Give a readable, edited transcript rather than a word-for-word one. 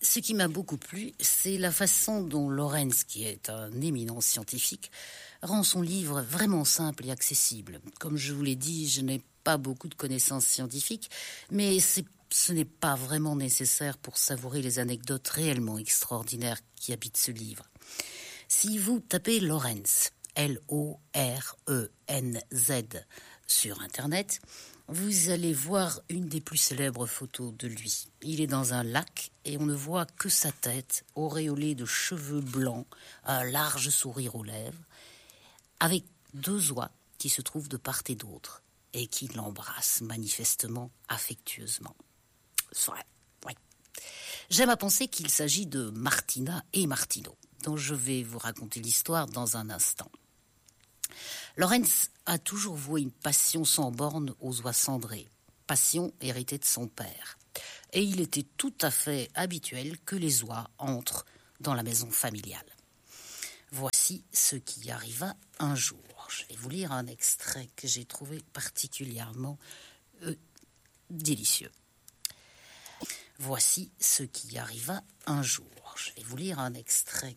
Ce qui m'a beaucoup plu, c'est la façon dont Lorenz, qui est un éminent scientifique, rend son livre vraiment simple et accessible. Comme je vous l'ai dit, je n'ai pas beaucoup de connaissances scientifiques, mais ce n'est pas vraiment nécessaire pour savourer les anecdotes réellement extraordinaires qui habitent ce livre. Si vous tapez Lorenz, L-O-R-E-N-Z, sur Internet, vous allez voir une des plus célèbres photos de lui. Il est dans un lac et on ne voit que sa tête, auréolée de cheveux blancs, un large sourire aux lèvres, avec deux oies qui se trouvent de part et d'autre et qui l'embrassent manifestement affectueusement. C'est vrai, oui. J'aime à penser qu'il s'agit de Martina et Martino, dont je vais vous raconter l'histoire dans un instant. Lorenz a toujours voué une passion sans borne aux oies cendrées, passion héritée de son père. Et il était tout à fait habituel que les oies entrent dans la maison familiale. Voici ce qui arriva un jour. Je vais vous lire un extrait que j'ai trouvé particulièrement délicieux. Voici ce qui arriva un jour. Je vais vous lire un extrait